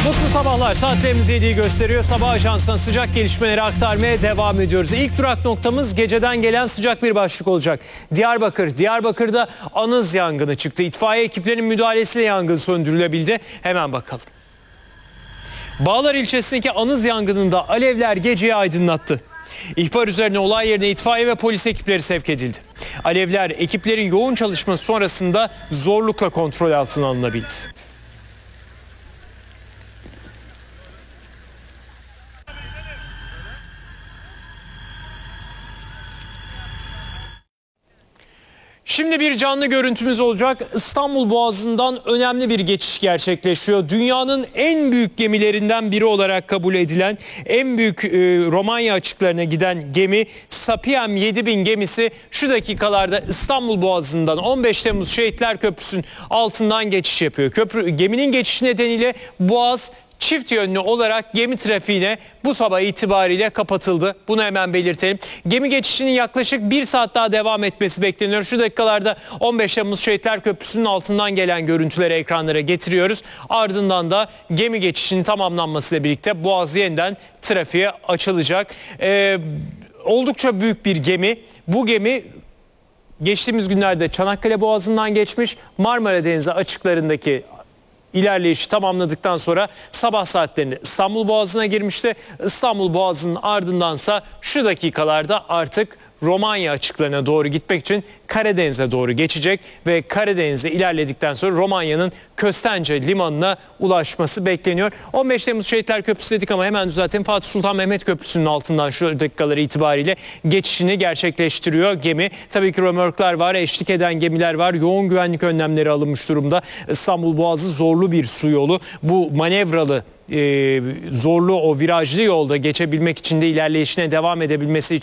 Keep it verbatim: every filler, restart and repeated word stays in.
Mutlu sabahlar. Saatlerimiz yediği gösteriyor. Sabah ajansına sıcak gelişmeleri aktarmaya devam ediyoruz. İlk durak noktamız geceden gelen sıcak bir başlık olacak. Diyarbakır. Diyarbakır'da anız yangını çıktı. İtfaiye ekiplerinin müdahalesiyle yangın söndürülebildi. Hemen bakalım. Bağlar ilçesindeki anız yangınında alevler geceyi aydınlattı. İhbar üzerine olay yerine itfaiye ve polis ekipleri sevk edildi. Alevler ekiplerin yoğun çalışması sonrasında zorlukla kontrol altına alınabildi. Şimdi bir canlı görüntümüz olacak. İstanbul Boğazı'ndan önemli bir geçiş gerçekleşiyor. Dünyanın en büyük gemilerinden biri olarak kabul edilen, en büyük e, Romanya açıklarına giden gemi Sapiem yedi bin gemisi şu dakikalarda İstanbul Boğazı'ndan on beş Temmuz Şehitler Köprüsü'nün altından geçiş yapıyor. Köprü, geminin geçişi nedeniyle Boğaz çift yönlü olarak gemi trafiğine bu sabah itibariyle kapatıldı. Bunu hemen belirtelim. Gemi geçişinin yaklaşık bir saat daha devam etmesi bekleniyor. Şu dakikalarda on beş Temmuz Şehitler Köprüsü'nün altından gelen görüntüleri ekranlara getiriyoruz. Ardından da gemi geçişinin tamamlanmasıyla birlikte Boğaz yeniden trafiğe açılacak. Ee, oldukça büyük bir gemi. Bu gemi geçtiğimiz günlerde Çanakkale Boğazı'ndan geçmiş, Marmara Denizi açıklarındaki İlerleyişi tamamladıktan sonra sabah saatlerinde İstanbul Boğazı'na girmişti. İstanbul Boğazı'nın ardındansa şu dakikalarda artık Romanya açıklarına doğru gitmek için Karadeniz'e doğru geçecek ve Karadeniz'e ilerledikten sonra Romanya'nın Köstence limanına ulaşması bekleniyor. on beş Temmuz Şehitler Köprüsü dedik ama hemen düzeltelim. Fatih Sultan Mehmet Köprüsü'nün altından şu dakikaları itibariyle geçişini gerçekleştiriyor gemi. Tabii ki römorklar var, eşlik eden gemiler var. Yoğun güvenlik önlemleri alınmış durumda. İstanbul Boğazı zorlu bir su yolu. Bu manevralı, e, zorlu o virajlı yolda geçebilmek için de ilerleyişine devam edebilmesi için